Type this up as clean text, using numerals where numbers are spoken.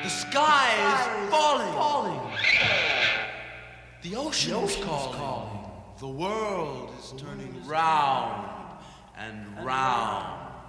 The sky is falling. The ocean is calling. The world is turning round and round.